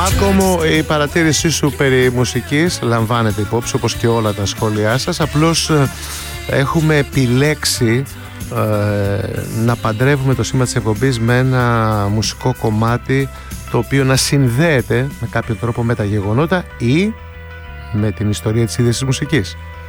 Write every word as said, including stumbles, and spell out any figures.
Μάρκο μου, η παρατήρησή σου περί μουσικής λαμβάνεται υπόψη, όπως και όλα τα σχόλιά σας. Απλώς ε, έχουμε επιλέξει ε, να παντρεύουμε το σήμα της εκπομπής με ένα μουσικό κομμάτι το οποίο να συνδέεται με κάποιο τρόπο με τα γεγονότα ή με την ιστορία της ίδιας της μουσικής.